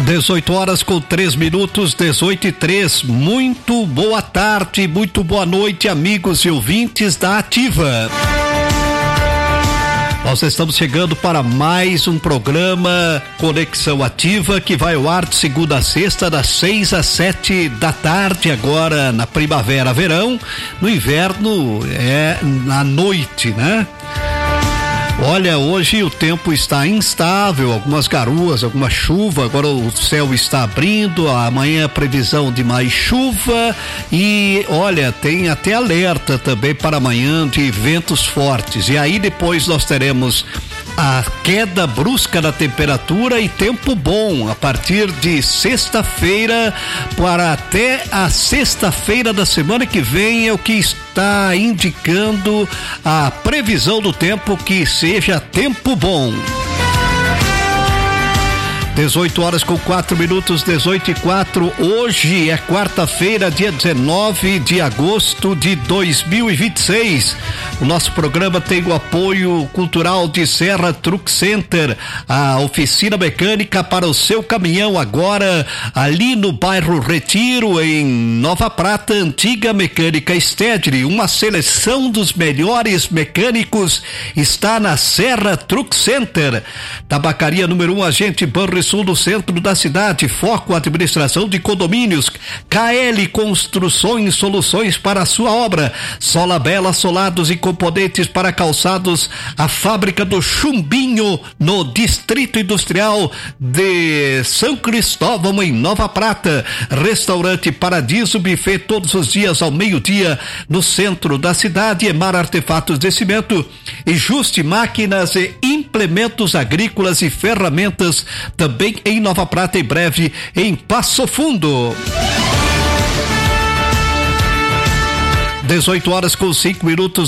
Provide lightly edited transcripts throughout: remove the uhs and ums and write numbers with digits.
18h03, 18h03. Muito boa tarde, muito boa noite, amigos e ouvintes da Ativa. Nós estamos chegando para mais um programa Conexão Ativa, que vai ao ar de segunda a sexta, das 6 às 7 da tarde, agora na primavera, verão. No inverno é na noite, né? Olha, hoje o tempo está instável, algumas garoas, alguma chuva, agora o céu está abrindo, amanhã previsão de mais chuva e olha, tem até alerta também para amanhã de ventos fortes. E aí depois nós teremos a queda brusca da temperatura e tempo bom a partir de sexta-feira para até a sexta-feira da semana que vem é o que está indicando a previsão do tempo, que seja tempo bom. 18h04, 18h04. Hoje é quarta-feira, dia 19 de agosto de 2026. O nosso programa tem o apoio cultural de Serra Truck Center, a oficina mecânica para o seu caminhão, agora ali no bairro Retiro, em Nova Prata, antiga Mecânica Stedley. Uma seleção dos melhores mecânicos está na Serra Truck Center. Tabacaria número 1, Agente Banrisul, no centro da cidade. Foco administração de condomínios. KL Construções, soluções para a sua obra. Sola Bela, solados e componentes para calçados. A fábrica do Chumbinho, no Distrito Industrial de São Cristóvão, em Nova Prata. Restaurante Paradiso, buffet todos os dias ao meio-dia, no centro da cidade. Emar Artefatos de Cimento e Juste Máquinas e Implementos Agrícolas e Ferramentas, também em Nova Prata, em breve em Passo Fundo. 18h05,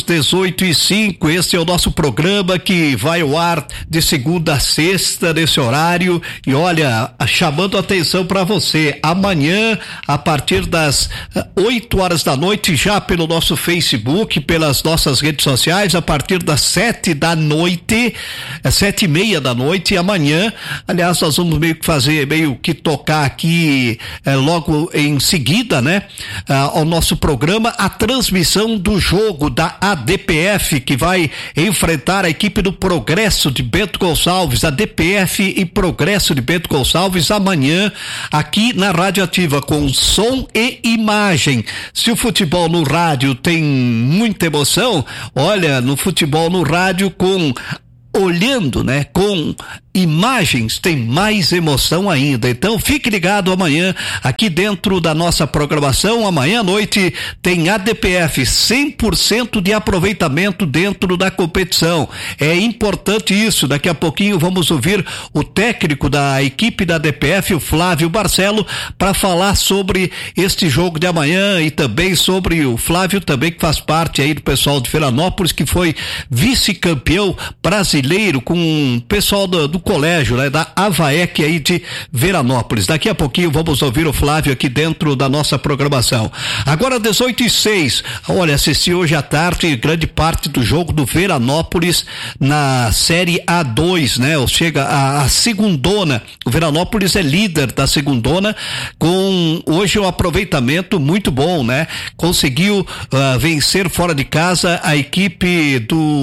18h05. Este é o nosso programa que vai ao ar de segunda a sexta nesse horário. E olha, chamando a atenção para você, amanhã a partir das 8h da noite, já pelo nosso Facebook, pelas nossas redes sociais, a partir das 7 da noite, 7h30 da noite, amanhã, aliás, nós vamos meio que tocar aqui logo em seguida, né, ao nosso programa, a transmissão do jogo da ADPF, que vai enfrentar a equipe do Progresso de Bento Gonçalves, a ADPF e Progresso de Bento Gonçalves, amanhã aqui na Rádio Ativa, com som e imagem. Se o futebol no rádio tem muita emoção, olha, no futebol no rádio olhando, né, com imagens, tem mais emoção ainda. Então fique ligado amanhã aqui dentro da nossa programação. Amanhã à noite tem ADPF, 100% de aproveitamento dentro da competição. É importante isso. Daqui a pouquinho vamos ouvir o técnico da equipe da ADPF, o Flávio Barcelo, para falar sobre este jogo de amanhã e também sobre o Flávio também, que faz parte aí do pessoal de Veranópolis, que foi vice-campeão brasileiro com o pessoal do colégio, né, da AVAEC aí de Veranópolis. Daqui a pouquinho vamos ouvir o Flávio aqui dentro da nossa programação. Agora 18h06, olha, assisti hoje à tarde grande parte do jogo do Veranópolis na Série A2, né, ou chega a segundona. O Veranópolis é líder da segundona, com hoje um aproveitamento muito bom, né, conseguiu vencer fora de casa a equipe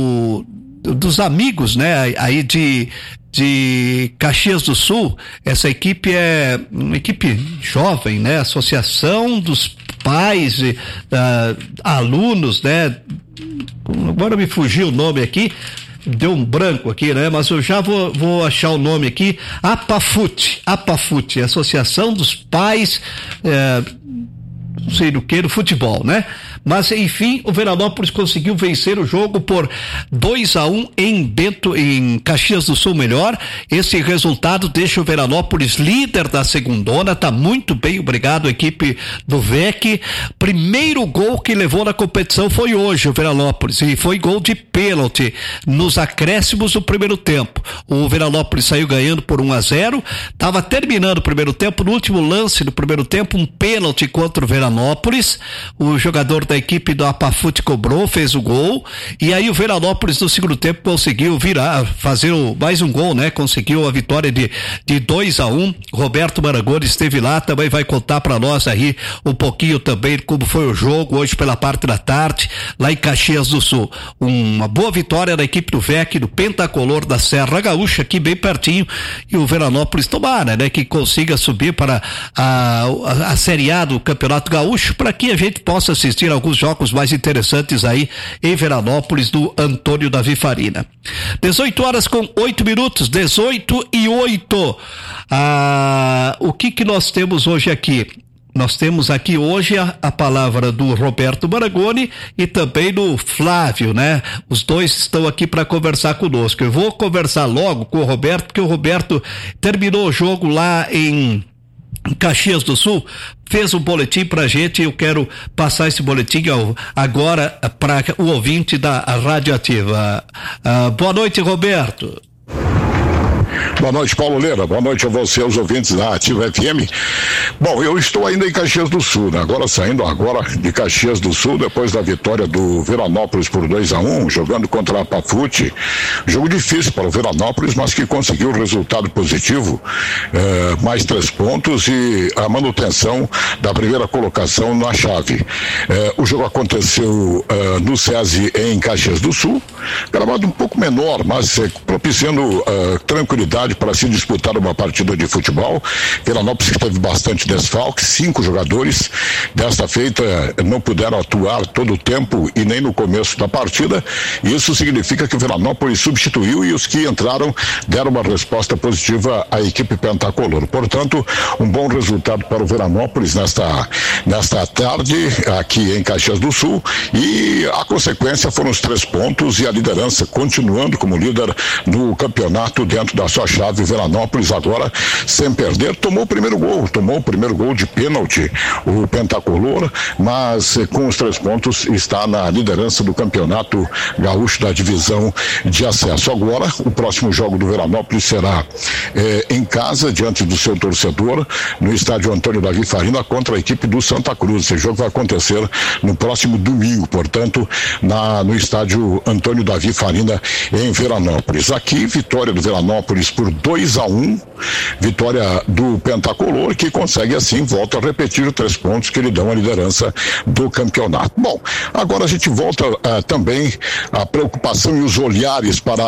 dos amigos, né, aí de Caxias do Sul. Essa equipe é uma equipe jovem, né, Associação dos Pais e Alunos, né, agora me fugiu o nome aqui, deu um branco aqui, né, mas eu já vou achar o nome aqui, APAFUT, Associação dos Pais, não sei do que, do futebol, né? Mas enfim, o Veranópolis conseguiu vencer o jogo por 2-1 em Caxias do Sul, melhor. Esse resultado deixa o Veranópolis líder da segundona, tá muito bem, obrigado, equipe do VEC. Primeiro gol que levou na competição foi hoje o Veranópolis, e foi gol de pênalti nos acréscimos do primeiro tempo. O Veranópolis saiu ganhando por 1-0, tava terminando o primeiro tempo, no último lance do primeiro tempo, um pênalti contra o Veranópolis. O jogador da da equipe do Apafute cobrou, fez o gol, e aí o Veranópolis no segundo tempo conseguiu fazer mais um gol, né? Conseguiu a vitória de 2-1. Roberto Marangoni esteve lá, também vai contar para nós aí um pouquinho também como foi o jogo hoje pela parte da tarde, lá em Caxias do Sul. Uma boa vitória da equipe do VEC, do Pentacolor da Serra Gaúcha, aqui bem pertinho, e o Veranópolis tomara, né? Que consiga subir para a Série A do Campeonato Gaúcho, para que a gente possa assistir alguns jogos mais interessantes aí em Veranópolis, do Antônio Davi Farina. 18h08, 18h08. O que nós temos hoje aqui? Nós temos aqui hoje a palavra do Roberto Marangoni e também do Flávio, né? Os dois estão aqui para conversar conosco. Eu vou conversar logo com o Roberto, porque o Roberto terminou o jogo lá em Caxias do Sul, fez um boletim pra gente, eu quero passar esse boletim agora para o ouvinte da Rádio Ativa. Boa noite, Roberto. Boa noite, Paulo Leira. Boa noite a você, aos ouvintes da Ativa FM. Bom, eu estou ainda em Caxias do Sul, né? Saindo de Caxias do Sul, depois da vitória do Veranópolis por 2-1, jogando contra a Pafute. Jogo difícil para o Veranópolis, mas que conseguiu o resultado positivo, mais 3 pontos e a manutenção da primeira colocação na chave. O jogo aconteceu no SESI em Caxias do Sul, gramado um pouco menor, mas propiciando tranquilidade para se disputar uma partida de futebol. Veranópolis teve bastante desfalque, 5 jogadores desta feita não puderam atuar todo o tempo e nem no começo da partida. Isso significa que o Veranópolis substituiu e os que entraram deram uma resposta positiva à equipe Pentacolor. Portanto, um bom resultado para o Veranópolis nesta tarde aqui em Caxias do Sul, e a consequência foram os 3 pontos e a liderança continuando como líder no campeonato dentro da sua chave. Veranópolis agora sem perder, tomou o primeiro gol de pênalti o Pentacolor, mas com os 3 pontos está na liderança do campeonato gaúcho da divisão de acesso. Agora o próximo jogo do Veranópolis será em casa, diante do seu torcedor, no estádio Antônio Davi Farina, contra a equipe do Santa Cruz. Esse jogo vai acontecer no próximo domingo, portanto no estádio Antônio Davi Farina em Veranópolis. Aqui, vitória do Veranópolis por 2-1, vitória do Pentacolor, que consegue assim, volta a repetir os 3 pontos que lhe dão a liderança do campeonato. Bom, agora a gente volta também a preocupação e os olhares para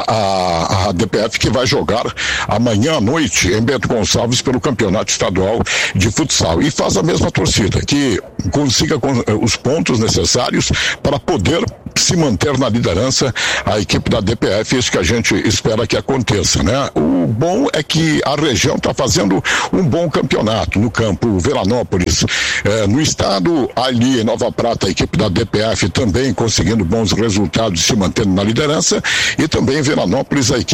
a DPF, que vai jogar amanhã à noite em Bento Gonçalves pelo campeonato estadual de futsal, e faz a mesma torcida, que consiga os pontos necessários para poder se manter na liderança a equipe da DPF. Isso que a gente espera que aconteça, né? O bom é que a região está fazendo um bom campeonato no campo. Veranópolis, no estado, ali em Nova Prata, a equipe da DPF também conseguindo bons resultados, se mantendo na liderança, e também em Veranópolis a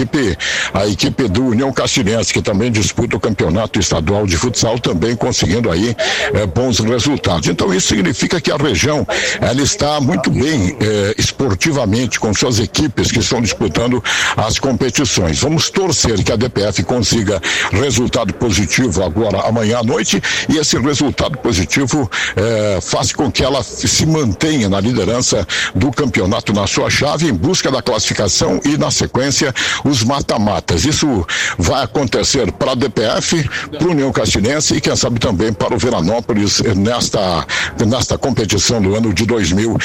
equipe do União Castilhense, que também disputa o campeonato estadual de futsal, também conseguindo aí bons resultados. Então isso significa que a região ela está muito bem esportivamente, com suas equipes que estão disputando as competições. Vamos torcer que a DPF consiga resultado positivo agora amanhã à noite, e esse resultado positivo faz com que ela se mantenha na liderança do campeonato na sua chave, em busca da classificação e na sequência os mata-matas. Isso vai acontecer para a DPF, para o União Castilhense e quem sabe também para o Veranópolis nesta competição do ano de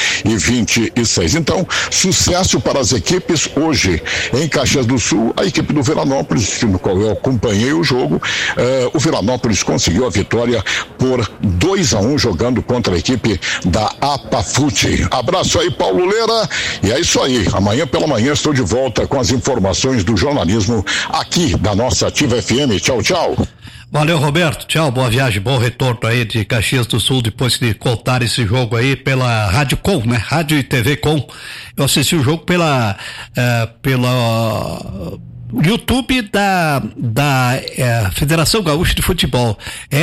2026. Então, sucesso para as equipes hoje em Caxias do Sul. A equipe do Veranópolis, no qual eu acompanhei o jogo, o Veranópolis conseguiu a vitória por 2-1, jogando contra a equipe da Apafute. Abraço aí, Paulo Leira, e é isso aí. Amanhã pela manhã estou de volta com as informações do jornalismo aqui da nossa Ativa FM. Tchau, tchau. Valeu, Roberto. Tchau, boa viagem, bom retorno aí de Caxias do Sul, depois de contar esse jogo aí pela Rádio Com, né? Rádio e TV Com. Eu assisti o jogo YouTube da Federação Gaúcha de Futebol,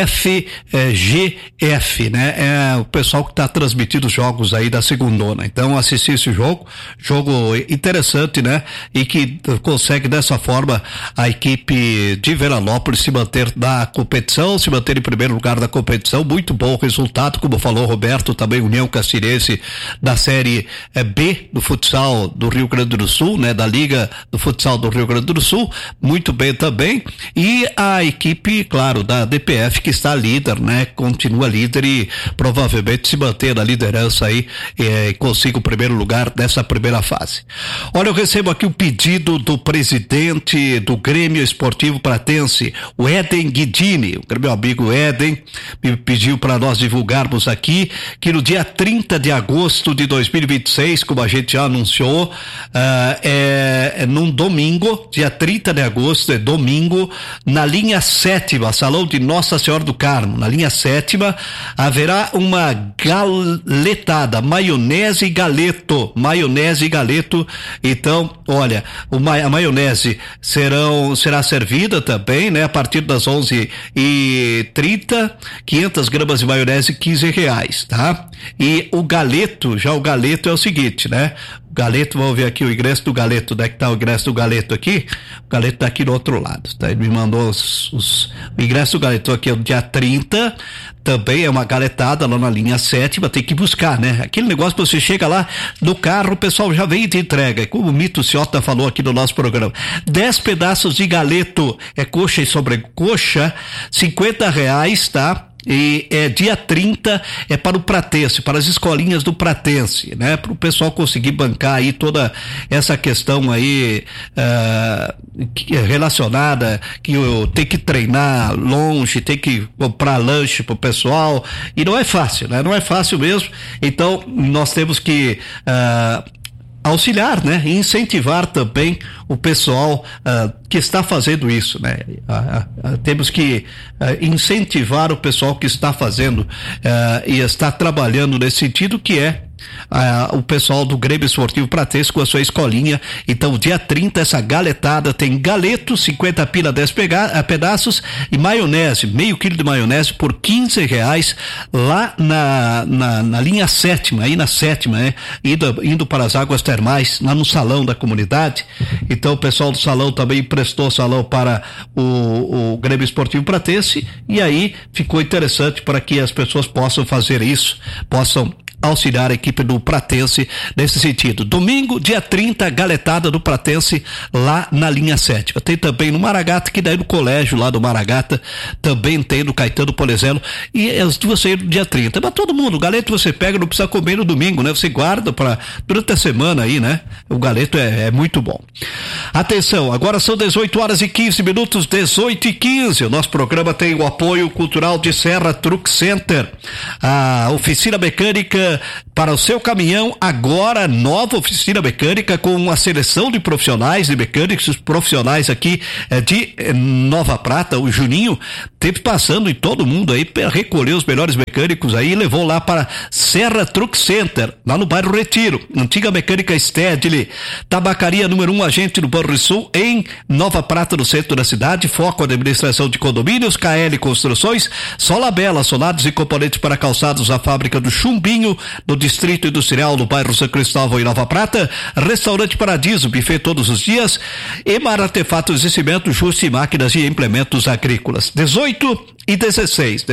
FGF, né? É o pessoal que está transmitindo os jogos aí da segundona. Então, assistir esse jogo interessante, né? E que consegue dessa forma a equipe de Veranópolis se manter na competição, se manter em primeiro lugar da competição. Muito bom resultado, como falou o Roberto, também União Castirense da Série B do futsal do Rio Grande do Sul, né? Da Liga do Futsal do Rio Grande do Sul, muito bem também. E a equipe, claro, da DPF, que está líder, né? Continua líder e provavelmente se manter na liderança aí e consiga o primeiro lugar dessa primeira fase. Olha, eu recebo aqui o pedido do presidente do Grêmio Esportivo Pratense, o Éden Guidini. O meu amigo Éden me pediu para nós divulgarmos aqui que no dia 30 de agosto de 2026, como a gente já anunciou, num domingo, dia 30 de agosto, é domingo, na linha 7ª, Salão de Nossa Senhora do Carmo, na linha 7ª, haverá uma galetada, maionese e galeto. Então, olha, a maionese será servida também, né? A partir das 11h30, 500 gramas de maionese, R$15, tá? E o galeto é o seguinte, né? Galeto, vamos ver aqui o ingresso do Galeto. Onde é que tá o ingresso do Galeto aqui? O Galeto tá aqui do outro lado, tá? Ele me mandou o ingresso do Galeto aqui é no dia 30, também é uma galetada lá na linha 7ª, tem que buscar, né? Aquele negócio que você chega lá no carro, o pessoal já vem e te entrega, como o Mito Ciota falou aqui no nosso programa. 10 pedaços de galeto, é coxa e sobrecoxa, R$50, tá? E dia 30 é para o Pratense, para as escolinhas do Pratense, né? Para o pessoal conseguir bancar aí toda essa questão aí relacionada, que tem que treinar longe, tem que comprar lanche pro pessoal, e não é fácil, né? Não é fácil mesmo. Então nós temos que auxiliar, né? E incentivar também o pessoal que está fazendo isso, né? Temos que incentivar o pessoal que está fazendo e está trabalhando nesse sentido, que é o pessoal do Grêmio Esportivo Pratense com a sua escolinha. Então, dia 30, essa galetada tem galeto, 50 pila, 10 pedaços, e maionese, meio quilo de maionese por R$15, lá na linha 7ª, aí na 7ª, né? Indo para as águas termais, lá no salão da comunidade. Então, o pessoal do salão também emprestou o salão para o Grêmio Esportivo Pratense, e aí ficou interessante para que as pessoas possam fazer isso, possam auxiliar a equipe do Pratense nesse sentido. Domingo, dia 30, galetada do Pratense lá na linha 7ª. Tem também no Maragata, que daí no colégio lá do Maragata também tem no Caetano Polezelo, e as duas saíram no dia 30. Mas todo mundo, o galeto você pega, não precisa comer no domingo, né? Você guarda para durante a semana aí, né? O galeto é muito bom. Atenção, agora são 18h15, 18h15. O nosso programa tem o apoio cultural de Serra Truck Center, a oficina mecânica para o seu caminhão, agora nova oficina mecânica com uma seleção de profissionais, de mecânicos profissionais aqui de Nova Prata. O Juninho teve passando em todo mundo aí para recolher os melhores mecânicos aí e levou lá para Serra Truck Center, lá no bairro Retiro, antiga mecânica Stedley, tabacaria número 1, agente do Banrisul, em Nova Prata, no centro da cidade. Foco na administração de condomínios, KL Construções, Solabela, solados e componentes para calçados, a fábrica do Chumbinho, no Distrito Industrial, no bairro São Cristóvão, em Nova Prata. Restaurante Paradiso, buffet todos os dias. Emar Artefatos e Cimento, Juste Máquinas e Implementos Agrícolas. 18h16,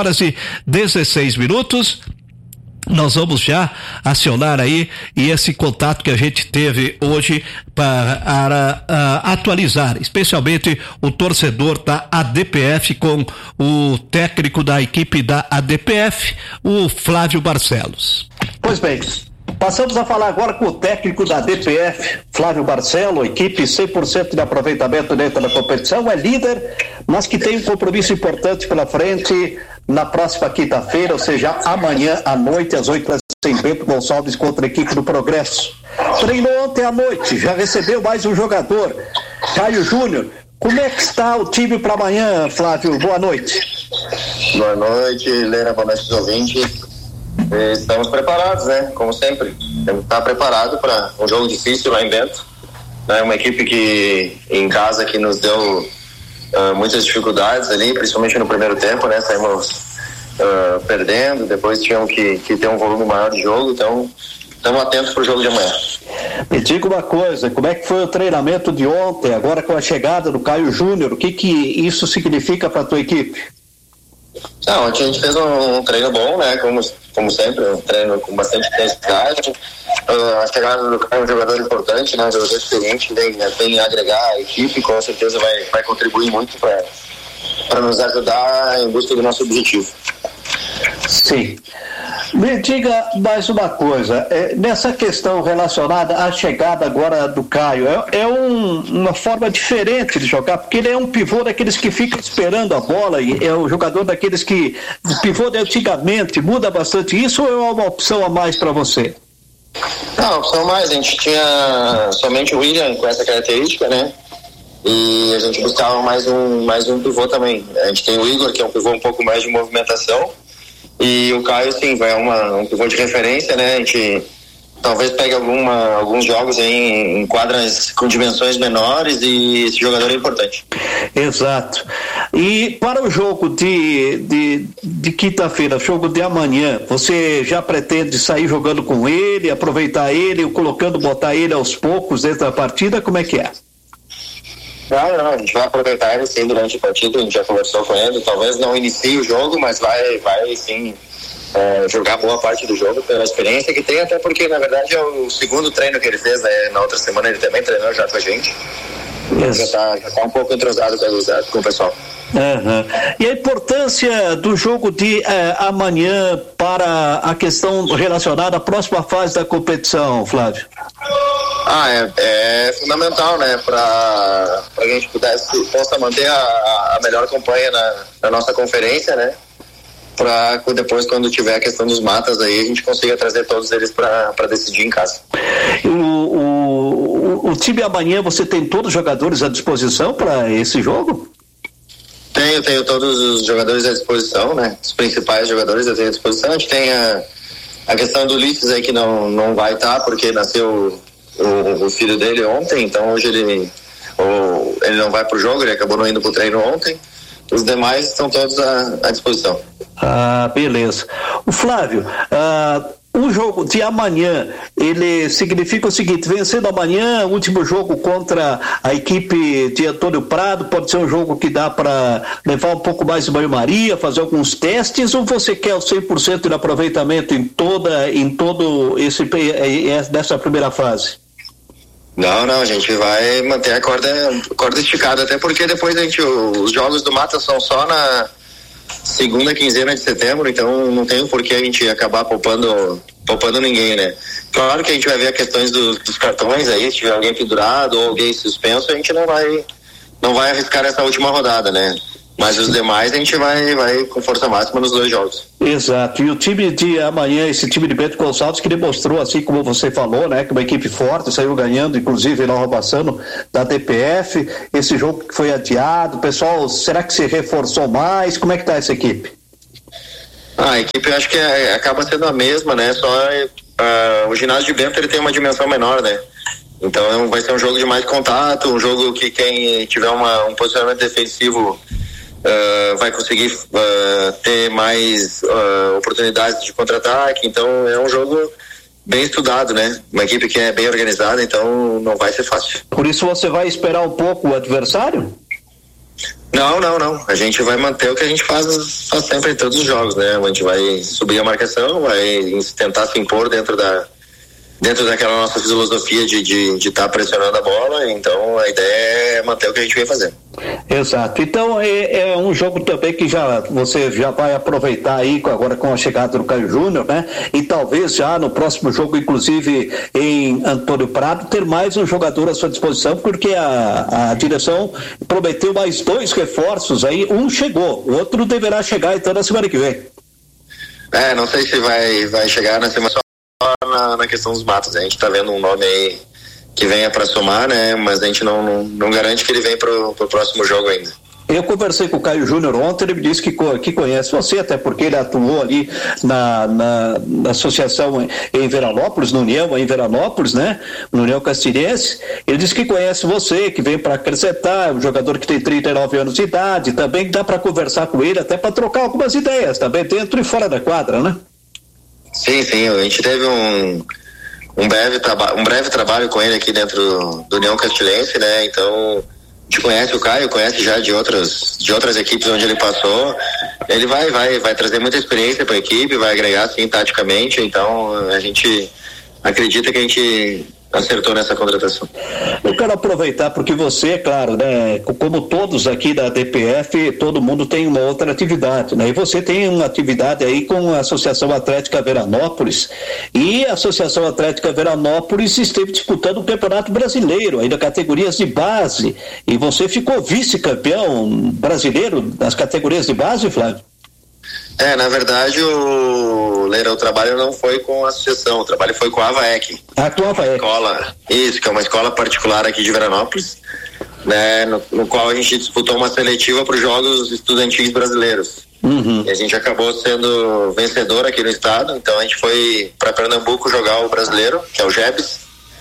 18h16. Nós vamos já acionar aí e esse contato que a gente teve hoje para atualizar, especialmente o torcedor da ADPF, com o técnico da equipe da ADPF, o Flávio Barcelos. Pois bem, passamos a falar agora com o técnico da ADPF, Flávio Barcelos, equipe 100% de aproveitamento dentro da competição, é líder, mas que tem um compromisso importante pela frente na próxima quinta-feira, ou seja, amanhã à noite, às 8h, em Bento Gonçalves contra a equipe do Progresso. Treinou ontem à noite, já recebeu mais um jogador, Caio Júnior. Como é que está o time para amanhã, Flávio? Boa noite. Boa noite, Helena, boa noite aos ouvintes. Estamos preparados, né? Como sempre. Temos que estar preparado para um jogo difícil lá em Bento. É uma equipe que em casa que nos deu muitas dificuldades ali, principalmente no primeiro tempo, né? Saímos perdendo, depois tinham que ter um volume maior de jogo, então estamos atentos para o jogo de amanhã. Me diga uma coisa, como é que foi o treinamento de ontem, agora com a chegada do Caio Júnior, o que isso significa para a tua equipe? Ontem a gente fez um treino bom, né? Como sempre, um treino com bastante intensidade. A chegada do Caio é um jogador importante, né? Um jogador experiente, vem agregar a equipe, com certeza vai contribuir muito para nos ajudar em busca do nosso objetivo. Sim. Me diga mais uma coisa, nessa questão relacionada à chegada agora do Caio, uma forma diferente de jogar, porque ele é um pivô daqueles que fica esperando a bola, e é um jogador daqueles que, o pivô de antigamente, muda bastante isso, ou é uma opção a mais para você? Não, opção a mais, a gente tinha somente o William com essa característica, né? E a gente buscava mais um pivô também. A gente tem o Igor, que é um pivô um pouco mais de movimentação, e o Caio, sim, vai um pivô de referência, né? A gente talvez pegue alguns jogos aí em quadras com dimensões menores, e esse jogador é importante. Exato. E para o jogo de quinta-feira, jogo de amanhã, você já pretende sair jogando com ele, aproveitar ele, botar ele aos poucos dentro da partida? Como é que é? Não, a gente vai aproveitar ele sim durante a partida, a gente já conversou com ele, talvez não inicie o jogo, mas vai sim jogar boa parte do jogo pela experiência que tem, até porque na verdade é o segundo treino que ele fez, né? Na outra semana ele também treinou já com a gente. Já tá um pouco entrosado com o pessoal. Uhum. E a importância do jogo de amanhã para a questão relacionada à próxima fase da competição, Flávio? É fundamental, né, para a gente possa manter a melhor campanha na nossa conferência, né, para depois, quando tiver a questão dos matas aí, a gente consiga trazer todos eles para decidir em casa. O time amanhã, você tem todos os jogadores à disposição para esse jogo? Tenho todos os jogadores à disposição, né, os principais jogadores eu tenho à disposição. A gente tem a questão do Ulisses aí, que não vai estar porque nasceu o filho dele ontem, então hoje ele não vai pro jogo, ele acabou não indo pro treino ontem. Os demais estão todos à disposição. Beleza. O Flávio, o jogo de amanhã, ele significa o seguinte: vencendo amanhã, o último jogo contra a equipe de Antônio Prado, pode ser um jogo que dá para levar um pouco mais de banho-maria, fazer alguns testes, ou você quer o 100% de aproveitamento em todo nessa primeira fase? Não, a gente vai manter a corda esticada, até porque depois os jogos do Mata são só na segunda quinzena de setembro, então não tem por que a gente acabar poupando ninguém, né? Claro que a gente vai ver as questões dos cartões aí, se tiver alguém pendurado ou alguém suspenso, a gente não vai arriscar essa última rodada, né? Mas os demais a gente vai com força máxima nos 2 jogos. Exato. E o time de amanhã, esse time de Bento Gonçalves, que demonstrou, assim como você falou, né, que uma equipe forte, saiu ganhando, inclusive Nova Bassano da DPF, esse jogo que foi adiado, pessoal, será que se reforçou mais? Como é que tá essa equipe? A equipe eu acho que acaba sendo a mesma, né, só o ginásio de Bento ele tem uma dimensão menor, né, então vai ser um jogo de mais contato, um jogo que quem tiver um posicionamento defensivo vai conseguir ter mais oportunidades de contra-ataque, então é um jogo bem estudado, né? Uma equipe que é bem organizada, então não vai ser fácil. Por isso você vai esperar um pouco o adversário? Não. A gente vai manter o que a gente faz sempre em todos os jogos, né? A gente vai subir a marcação, vai tentar se impor dentro daquela nossa filosofia de estar pressionando a bola, então a ideia é manter o que a gente vem fazendo. Exato, então é um jogo também que você já vai aproveitar aí agora com a chegada do Caio Júnior, né? E talvez já no próximo jogo, inclusive em Antônio Prado, ter mais um jogador à sua disposição, porque a direção prometeu mais 2 reforços aí, um chegou, o outro deverá chegar então na semana que vem. Não sei se vai chegar na semana na questão dos matos, a gente tá vendo um nome aí que venha para somar, né? Mas a gente não garante que ele venha pro próximo jogo ainda. Eu conversei com o Caio Júnior ontem, ele me disse que conhece você, até porque ele atuou ali na associação em Veranópolis, no União em Veranópolis, né? No União Castilhense. Ele disse que conhece você, que vem para acrescentar, um jogador que tem 39 anos de idade, também dá para conversar com ele, até para trocar algumas ideias, também dentro e fora da quadra, né? Sim, a gente teve um breve trabalho com ele aqui dentro do União Castilhense, né? Então, a gente conhece o Caio, conhece já de outras equipes onde ele passou. Ele vai trazer muita experiência para a equipe, vai agregar sim taticamente. Então a gente acredita que a gente acertou nessa contratação. Eu quero aproveitar porque você, é claro, né, como todos aqui da DPF, todo mundo tem uma outra atividade, né? E você tem uma atividade aí com a Associação Atlética Veranópolis, e a Associação Atlética Veranópolis esteve disputando o Campeonato Brasileiro, aí das categorias de base, e você ficou vice-campeão brasileiro nas categorias de base, Flávio? Na verdade, o trabalho não foi com a associação, o trabalho foi com a AVAEC. Com a AVAEC. Isso, que é uma escola particular aqui de Veranópolis, né, no qual a gente disputou uma seletiva para os Jogos Estudantis Brasileiros. Uhum. E a gente acabou sendo vencedor aqui no estado, então a gente foi para Pernambuco jogar o brasileiro, que é o JEBS,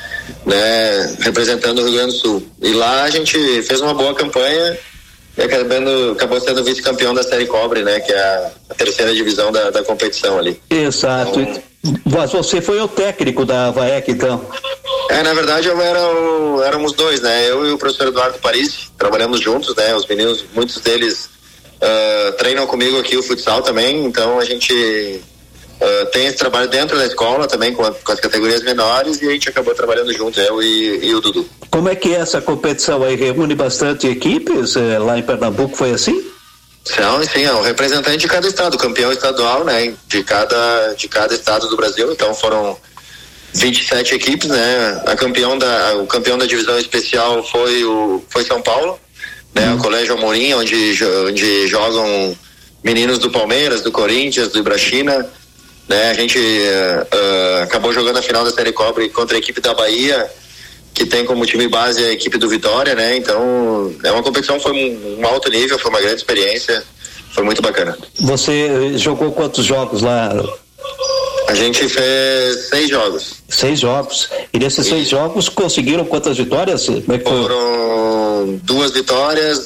né, representando o Rio Grande do Sul. E lá a gente fez uma boa campanha e acabou sendo vice-campeão da Série Cobre, né, que é a terceira divisão da competição ali. Exato. Então, mas você foi o técnico da AVAEC, então? Na verdade éramos dois, né, eu e o professor Eduardo Paris, trabalhamos juntos, né, os meninos, muitos deles treinam comigo aqui o futsal também, então a gente tem esse trabalho dentro da escola também com as categorias menores, e a gente acabou trabalhando junto, eu e o Dudu. Como é que é essa competição aí? Reúne bastante equipes? Lá em Pernambuco foi assim? Sim, é um representante de cada estado, campeão estadual, né, de cada estado do Brasil. Então foram 27 equipes, né? O campeão da divisão especial foi São Paulo, né? O Colégio Amorim, onde jogam meninos do Palmeiras, do Corinthians, do Ibrachina, né? A gente acabou jogando a final da Série Cobre contra a equipe da Bahia, que tem como time base a equipe do Vitória, né? Então é uma competição, foi um alto nível, foi uma grande experiência, foi muito bacana. Você jogou quantos jogos lá? A gente fez 6 jogos. 6 jogos. E nesses 6 jogos conseguiram quantas vitórias? Como é que foi? Foram 2 vitórias,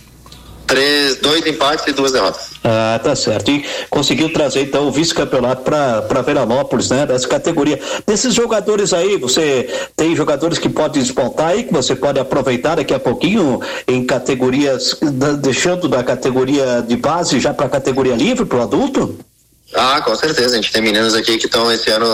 2 empates e 2 derrotas. Tá certo. E conseguiu trazer então o vice-campeonato para Veranópolis, né? Dessa categoria. Desses jogadores aí, você tem jogadores que podem despontar aí, que você pode aproveitar daqui a pouquinho em categorias, deixando da categoria de base já para a categoria livre, para o adulto? Com certeza. A gente tem meninos aqui que estão esse ano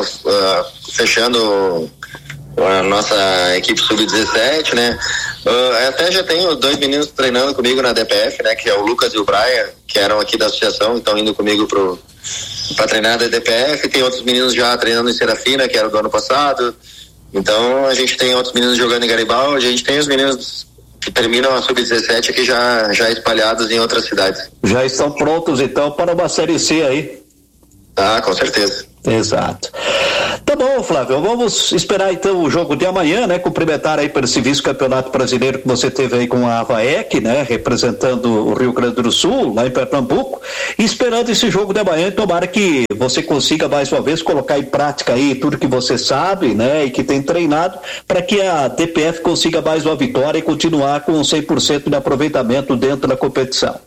fechando a nossa equipe sub-17, né? Até já tenho 2 meninos treinando comigo na DPF, né? Que é o Lucas e o Brian, que eram aqui da associação, estão indo comigo para treinar da DPF. Tem outros meninos já treinando em Serafina, que era do ano passado. Então a gente tem outros meninos jogando em Garibaldi, a gente tem os meninos que terminam a sub-17 aqui já espalhados em outras cidades. Já estão prontos então para uma Série C aí? Com certeza. Exato. Tá bom, Flávio, vamos esperar então o jogo de amanhã, né? Cumprimentar aí pelo vice-campeonato brasileiro que você teve aí com a AVAEC, né? Representando o Rio Grande do Sul, lá em Pernambuco, e esperando esse jogo de amanhã, tomara que você consiga mais uma vez colocar em prática aí tudo que você sabe, né? E que tem treinado, para que a DPF consiga mais uma vitória e continuar com 100% de aproveitamento dentro da competição.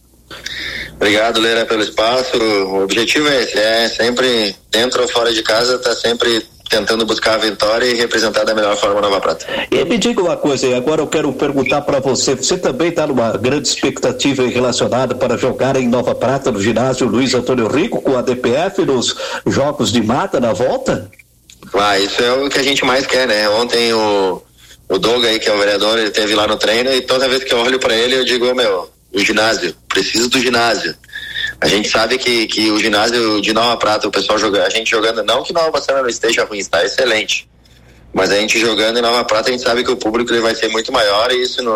Obrigado, Leira, pelo espaço. O objetivo é esse, sempre dentro ou fora de casa, tá sempre tentando buscar a vitória e representar da melhor forma a Nova Prata. E me diga uma coisa, agora eu quero perguntar para você também está numa grande expectativa relacionada para jogar em Nova Prata, no ginásio Luiz Antônio Rico, com a DPF nos jogos de mata na volta? Isso é o que a gente mais quer, né? Ontem o Doga aí, que é o vereador, ele esteve lá no treino, e toda vez que eu olho para ele eu digo, o ginásio, preciso do ginásio. A gente sabe que o ginásio de Nova Prata, o pessoal jogando, a gente jogando, não que Nova Bassana não esteja ruim, está excelente, mas a gente jogando em Nova Prata, a gente sabe que o público ele vai ser muito maior, e isso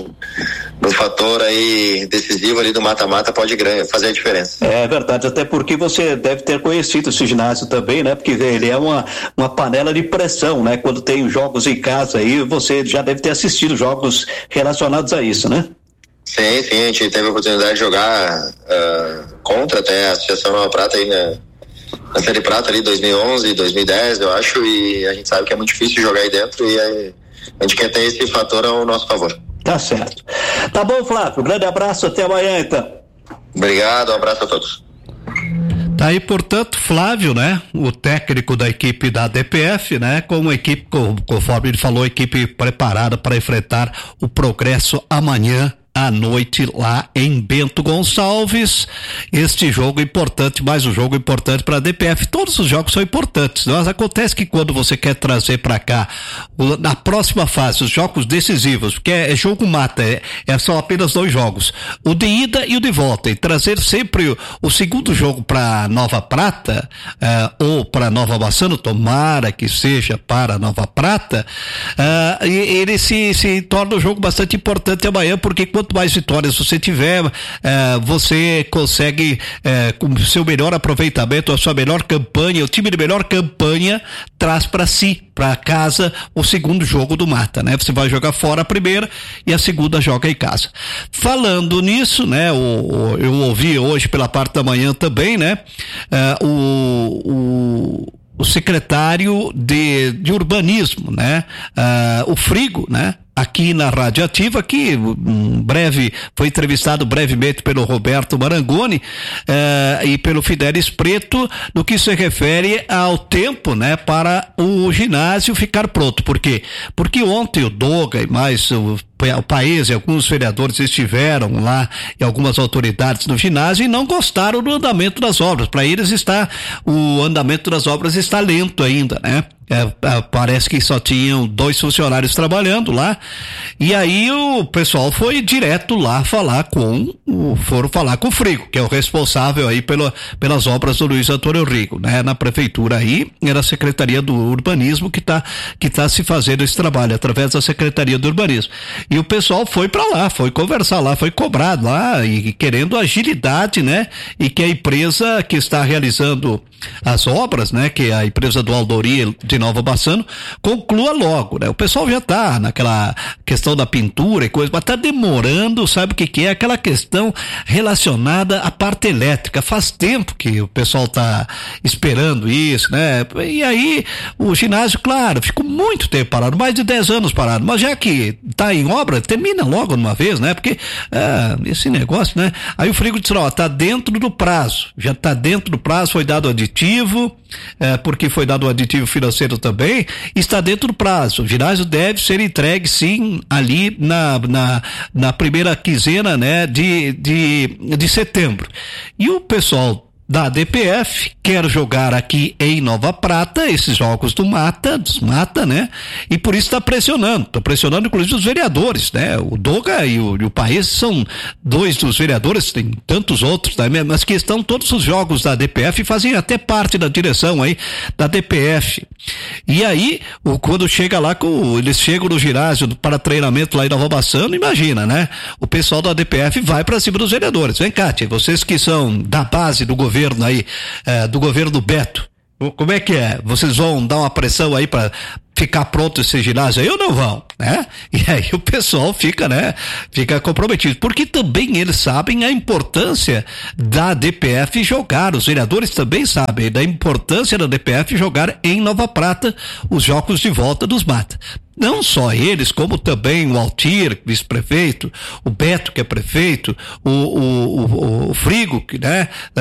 no fator aí decisivo ali do mata-mata pode fazer a diferença. É verdade, até porque você deve ter conhecido esse ginásio também, né? Porque ele é uma panela de pressão, né? Quando tem jogos em casa aí, você já deve ter assistido jogos relacionados a isso, né? Sim, a gente teve a oportunidade de jogar contra até a Associação Nova Prata aí na Série Prata ali 2011, 2010, eu acho, e a gente sabe que é muito difícil jogar aí dentro e a gente quer ter esse fator ao nosso favor. Tá certo. Tá bom, Flávio, grande abraço, até amanhã então. Obrigado, um abraço a todos. Tá aí, portanto, Flávio, né? O técnico da equipe da DPF, né? Com uma equipe, conforme ele falou, equipe preparada para enfrentar o Progresso amanhã à noite lá em Bento Gonçalves. Este jogo importante, mais um jogo importante para a DPF. Todos os jogos são importantes, mas acontece que quando você quer trazer para cá na próxima fase os jogos decisivos, porque é jogo mata, são apenas 2 jogos, o de ida e o de volta, e trazer sempre o segundo jogo para Nova Prata ou para Nova Bassano, tomara que seja para Nova Prata, ele se torna um jogo bastante importante amanhã, porque quanto mais vitórias você tiver, você consegue, com o seu melhor aproveitamento, a sua melhor campanha, o time de melhor campanha traz para si, para casa, o segundo jogo do mata, né? Você vai jogar fora a primeira e a segunda joga em casa. Falando nisso, né? Eu ouvi hoje pela parte da manhã também, né? O secretário de urbanismo, né? O Frigo, né? Aqui na Rádio Ativa, que foi entrevistado brevemente pelo Roberto Marangoni e pelo Fidelis Preto, no que se refere ao tempo, né, para o ginásio ficar pronto. Por quê? Porque ontem o Doga e mais o país e alguns vereadores estiveram lá e algumas autoridades no ginásio e não gostaram do andamento das obras. Para eles o andamento das obras está lento ainda, né? Parece que só tinham 2 funcionários trabalhando lá, e aí o pessoal foi direto lá foram falar com o Frigo, que é o responsável aí pelas obras do Luiz Antônio Rigo, né? Na prefeitura aí, era a Secretaria do Urbanismo que tá se fazendo esse trabalho, através da Secretaria do Urbanismo. E o pessoal foi para lá, foi conversar lá, foi cobrado lá, e querendo agilidade, né? E que a empresa que está realizando as obras, né? Que é a empresa do Aldori de Nova Bassano, conclua logo, né? O pessoal já tá naquela questão da pintura e coisa, mas tá demorando, sabe o que é? Aquela questão relacionada à parte elétrica. Faz tempo que o pessoal tá esperando isso, né? E aí, o ginásio, claro, ficou muito tempo parado, mais de 10 anos parado, mas já que tá em obra, termina logo de uma vez, né? Porque esse negócio, né? Aí o Frigo disse, tá dentro do prazo, já tá dentro do prazo, foi dado aditivo, porque foi dado o aditivo financeiro também, está dentro do prazo. O ginásio deve ser entregue sim ali na primeira quinzena, né, de setembro. E o pessoal da DPF quer jogar aqui em Nova Prata esses jogos dos mata, né? E por isso está pressionando inclusive os vereadores, né? O Doga e o Paes são 2 dos vereadores, tem tantos outros, né? Mas que estão todos os jogos da DPF, fazem até parte da direção aí da DPF. E aí, quando chega lá, eles chegam no ginásio para treinamento lá em Nova Bassano, imagina, né? O pessoal da DPF vai para cima dos vereadores. Vem cá, tia, vocês que são da base do governo aí, do governo do Beto, como é que é? Vocês vão dar uma pressão aí para ficar pronto esse ginásio aí ou não vão, né? E aí o pessoal fica comprometido, porque também eles sabem a importância da DPF jogar, os vereadores também sabem da importância da DPF jogar em Nova Prata os jogos de volta dos mata. Não só eles, como também o Altir, vice-prefeito, o Beto, que é prefeito, o Frigo, que, né,